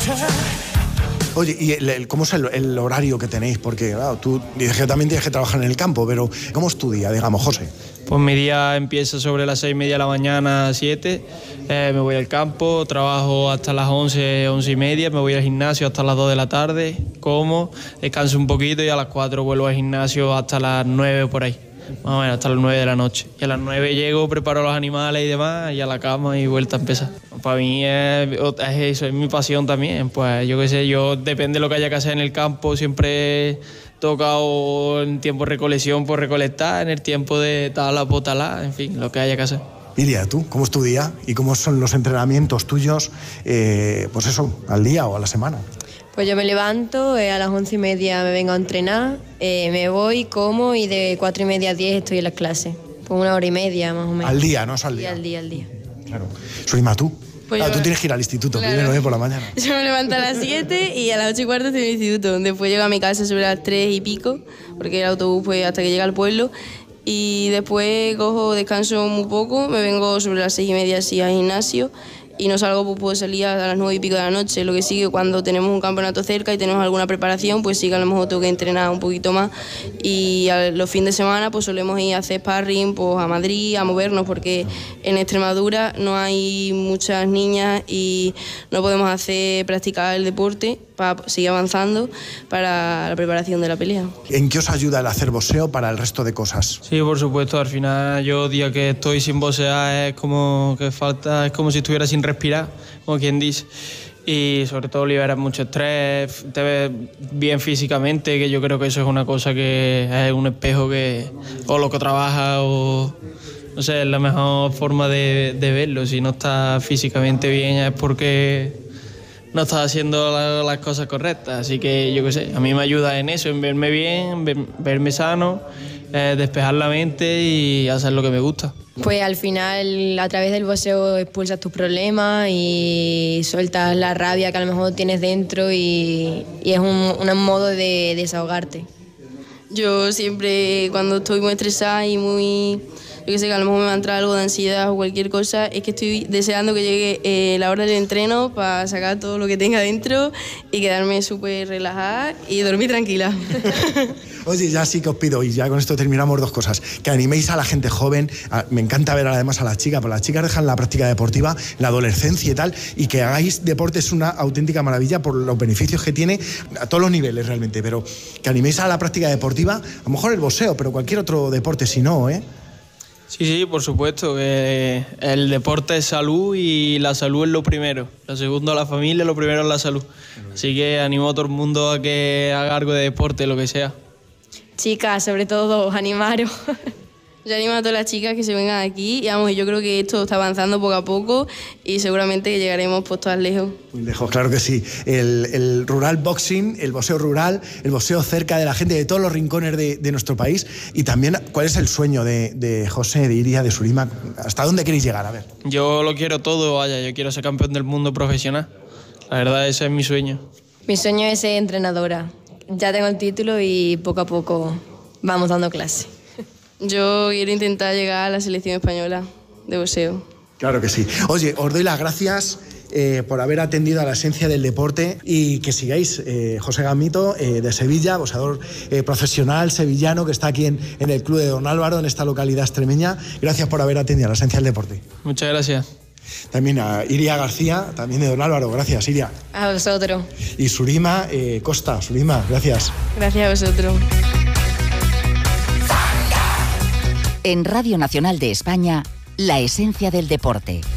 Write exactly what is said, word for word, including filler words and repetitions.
Oye, ¿y el, el, cómo es el, el horario que tenéis? Porque, claro, tú dices que también tienes que trabajar en el campo, pero ¿cómo es tu día, digamos, José? Pues mi día empieza sobre las seis y media de la mañana, siete. Eh, me voy al campo, trabajo hasta las once, once y media. Me voy al gimnasio hasta las dos de la tarde, como, descanso un poquito y a las cuatro vuelvo al gimnasio hasta las nueve por ahí. Más o menos hasta las nueve de la noche. Y a las nueve llego, preparo los animales y demás, y a la cama y vuelta a empezar. Para mí es, es eso, es mi pasión también. Pues yo qué sé, yo depende de lo que haya que hacer en el campo, siempre he tocado en tiempo de recolección por recolectar, en el tiempo de tala por talar, en fin, lo que haya que hacer. Iria, ¿tú cómo es tu día y cómo son los entrenamientos tuyos, eh, pues eso, al día o a la semana? Pues yo me levanto, eh, a las once y media me vengo a entrenar, eh, me voy, como y de cuatro y media a diez estoy en las clases. Pues una hora y media más o menos. Al día, ¿no? Es al día. Sí, al día, al día. Claro. Surima, ¿tú? Pues ah, yo... tú tienes que ir al instituto, claro. Primero, ¿eh? Por la mañana. Yo me levanto a las siete y a las ocho y cuarto estoy en el instituto. Después llego a mi casa sobre las tres y pico, porque el autobús pues hasta que llega al pueblo. Y después cojo, descanso muy poco, me vengo sobre las seis y media así al gimnasio. Y no salgo, pues puedo salir a las nueve y pico de la noche. Lo que sigue cuando tenemos un campeonato cerca y tenemos alguna preparación, pues sí que a lo mejor tengo que entrenar un poquito más. Y a los fines de semana pues solemos ir a hacer sparring pues, a Madrid, a movernos, porque en Extremadura no hay muchas niñas y no podemos hacer practicar el deporte para seguir avanzando para la preparación de la pelea. ¿En qué os ayuda el hacer boxeo para el resto de cosas? Sí, por supuesto, al final yo día que estoy sin boxear es como que falta, es como si estuviera sin respirar, como quien dice. Y sobre todo liberas mucho estrés, te ves bien físicamente, que yo creo que eso es una cosa que es un espejo que o lo que trabajas o no sé, es la mejor forma de, de verlo. Si no estás físicamente bien es porque no estás haciendo la, las cosas correctas. Así que yo qué sé, a mí me ayuda en eso, en verme bien, ver, verme sano, eh, despejar la mente y hacer lo que me gusta. Pues al final a través del boxeo expulsas tus problemas y sueltas la rabia que a lo mejor tienes dentro y, y es un, un modo de desahogarte. Yo siempre cuando estoy muy estresada y muy... yo que sé que a lo mejor me va a entrar algo de ansiedad o cualquier cosa, es que estoy deseando que llegue eh, la hora del entreno para sacar todo lo que tenga dentro y quedarme súper relajada y dormir tranquila. Oye, ya sí que os pido, y ya con esto terminamos, dos cosas. Que animéis a la gente joven, a, me encanta ver además a las chicas, porque las chicas dejan la práctica deportiva, la adolescencia y tal, y que hagáis deporte es una auténtica maravilla por los beneficios que tiene a todos los niveles realmente, pero que animéis a la práctica deportiva, a lo mejor el boxeo, pero cualquier otro deporte si no, ¿eh? Sí, sí, por supuesto. Eh, el deporte es salud y la salud es lo primero. Lo segundo, la familia, lo primero es la salud. Así que animo a todo el mundo a que haga algo de deporte, lo que sea. Chicas, sobre todo, animaros. Yo animo a todas las chicas que se vengan aquí y vamos, yo creo que esto está avanzando poco a poco y seguramente que llegaremos pues todas lejos. Muy lejos, claro que sí. El, el rural boxing, el boxeo rural, el boxeo cerca de la gente de todos los rincones de, de nuestro país. Y también, ¿cuál es el sueño de, de José, de Iria, de Surima? ¿Hasta dónde queréis llegar? A ver. Yo lo quiero todo, vaya, yo quiero ser campeón del mundo profesional. La verdad, ese es mi sueño. Mi sueño es ser entrenadora. Ya tengo el título y poco a poco vamos dando clase. Yo quiero intentar llegar a la selección española de boxeo. Claro que sí. Oye, os doy las gracias eh, por haber atendido a la esencia del deporte y que sigáis. Eh, José Gamito, eh, de Sevilla, boxeador eh, profesional sevillano que está aquí en, en el Club de Don Álvaro, en esta localidad extremeña. Gracias por haber atendido a la esencia del deporte. Muchas gracias. También a Iria García, también de Don Álvaro. Gracias, Iria. A vosotros. Y Surima eh, Costa. Surima, gracias. Gracias a vosotros. En Radio Nacional de España, la esencia del deporte.